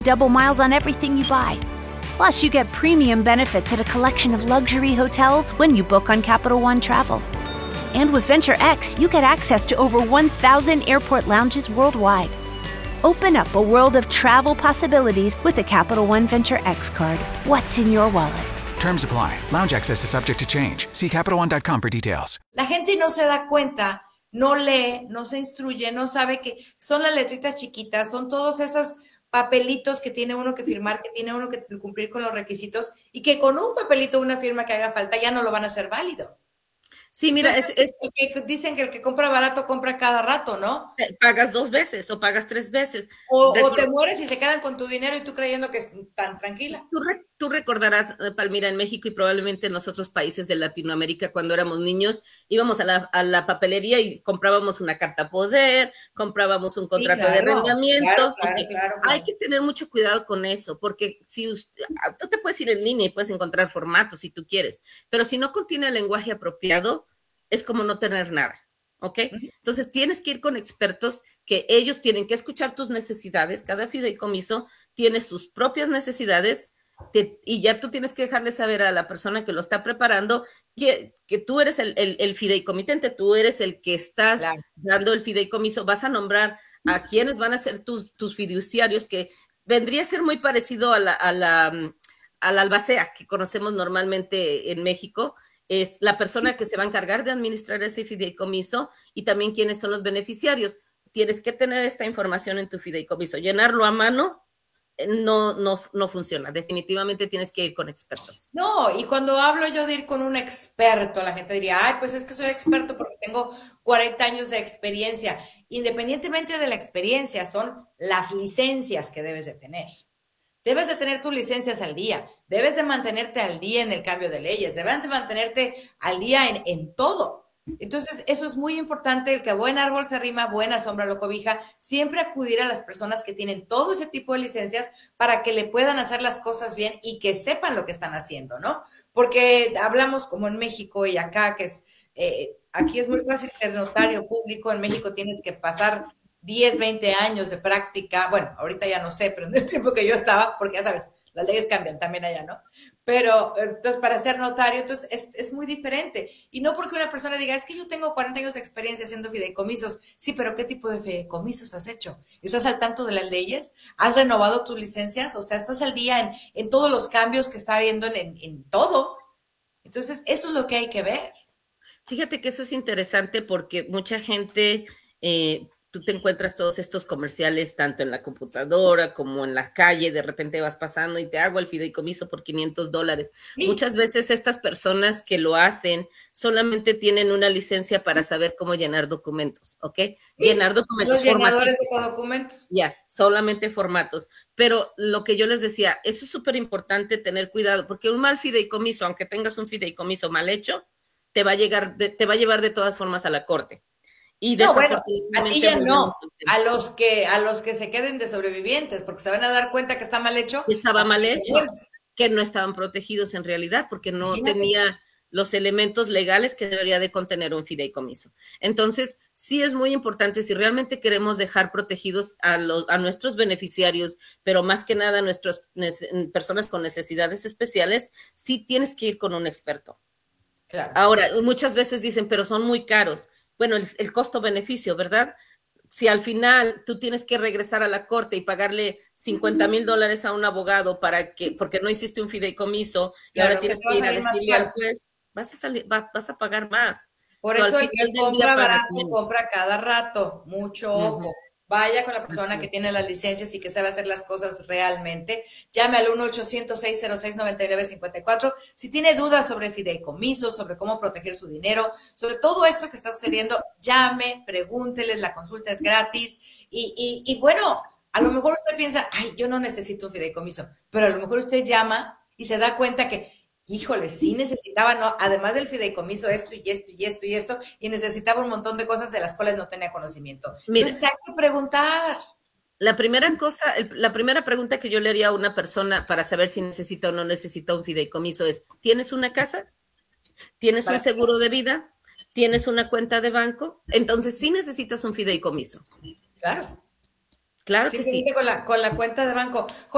double miles on everything you buy. Plus, you get premium benefits at a collection of luxury hotels when you book on Capital One Travel. And with Venture X, you get access to over 1,000 airport lounges worldwide. Open up a world of travel possibilities with the Capital One Venture X card. What's in your wallet? Terms apply. Lounge access is subject to change. See CapitalOne.com for details. La gente no se da cuenta, no lee, no se instruye, no sabe que son las letritas chiquitas, son todos esos papelitos que tiene uno que firmar, que tiene uno que cumplir con los requisitos y que con un papelito, una firma que haga falta, ya no lo van a hacer válido. Sí, mira, Entonces, dicen que el que compra barato compra cada rato, ¿no? pagas 2 veces o pagas 3 veces. O te mueres y se quedan con tu dinero y tú creyendo que es tan tranquila. Tú recordarás, Palmira, en México y probablemente en los otros países de Latinoamérica, cuando éramos niños, íbamos a la papelería y comprábamos una carta poder, comprábamos un contrato de arrendamiento. Claro. Hay que tener mucho cuidado con eso, porque si tú te puedes ir en línea y puedes encontrar formatos si tú quieres, pero si no contiene el lenguaje apropiado, es como no tener nada, ¿ok? Entonces tienes que ir con expertos que ellos tienen que escuchar tus necesidades. Cada fideicomiso tiene sus propias necesidades y ya tú tienes que dejarle saber a la persona que lo está preparando que tú eres el fideicomitente, tú eres el que estás dando el fideicomiso, vas a nombrar a quienes van a ser tus fiduciarios, que vendría a ser muy parecido a la albacea que conocemos normalmente en México. Es la persona que se va a encargar de administrar ese fideicomiso y también quiénes son los beneficiarios. Tienes que tener esta información en tu fideicomiso. Llenarlo a mano no funciona. Definitivamente tienes que ir con expertos. No, y cuando hablo yo de ir con un experto, la gente diría, ay, pues es que soy experto porque tengo 40 años de experiencia. Independientemente de la experiencia, son las licencias que debes de tener. Debes de tener tus licencias al día, debes de mantenerte al día en el cambio de leyes, debes de mantenerte al día en todo. Entonces, eso es muy importante, el que buen árbol se arrima, buena sombra lo cobija, siempre acudir a las personas que tienen todo ese tipo de licencias para que le puedan hacer las cosas bien y que sepan lo que están haciendo, ¿no? Porque hablamos como en México y acá, aquí es muy fácil ser notario público, en México tienes que pasar 10, 20 años de práctica, bueno, ahorita ya no sé, pero en el tiempo que yo estaba, porque ya sabes, las leyes cambian también allá, ¿no? Pero, entonces, para ser notario, entonces, es muy diferente. Y no porque una persona diga, es que yo tengo 40 años de experiencia haciendo fideicomisos. Sí, pero ¿qué tipo de fideicomisos has hecho? ¿Estás al tanto de las leyes? ¿Has renovado tus licencias? O sea, ¿estás al día en todos los cambios que está habiendo en todo? Entonces, eso es lo que hay que ver. Fíjate que eso es interesante porque mucha gente, tú te encuentras todos estos comerciales tanto en la computadora como en la calle, de repente vas pasando y te hago el fideicomiso por $500. Sí. Muchas veces estas personas que lo hacen solamente tienen una licencia para saber cómo llenar documentos, ¿ok? Sí. Llenar documentos. Los llenadores de documentos. Ya, solamente formatos. Pero lo que yo les decía, eso es súper importante tener cuidado, porque un mal fideicomiso, aunque tengas un fideicomiso mal hecho, te va a llevar de todas formas a la corte. Y no, bueno, a ti ya no, a los que se queden de sobrevivientes, porque se van a dar cuenta que está mal hecho. Estaba mal hecho, que no estaban protegidos en realidad, porque no tenía los elementos legales que debería de contener un fideicomiso. Entonces, sí es muy importante, si realmente queremos dejar protegidos a nuestros beneficiarios, pero más que nada a nuestras personas con necesidades especiales, sí tienes que ir con un experto. Claro. Ahora, muchas veces dicen, pero son muy caros. Bueno, el costo-beneficio, ¿verdad? Si al final tú tienes que regresar a la corte y pagarle $50,000 a un abogado porque no hiciste un fideicomiso, claro, y ahora tienes que ir a decirle al juez, vas a pagar más. Por eso el que compra barato compra cada rato, mucho ojo. Vaya con la persona que tiene las licencias y que sabe hacer las cosas realmente. Llame al 1-800-606-9954. Si tiene dudas sobre fideicomisos, sobre cómo proteger su dinero, sobre todo esto que está sucediendo, llame, pregúnteles, la consulta es gratis. Y bueno, a lo mejor usted piensa, ay, yo no necesito un fideicomiso, pero a lo mejor usted llama y se da cuenta que, híjole, sí necesitaba, ¿no? Además del fideicomiso, esto y esto y esto y esto, y necesitaba un montón de cosas de las cuales no tenía conocimiento. Mira, entonces hay que preguntar. La primera pregunta que yo le haría a una persona para saber si necesita o no necesita un fideicomiso es, ¿tienes una casa? ¿Tienes un seguro de vida? ¿Tienes una cuenta de banco? Entonces sí necesitas un fideicomiso. Claro. Claro que sí. Con la cuenta de banco.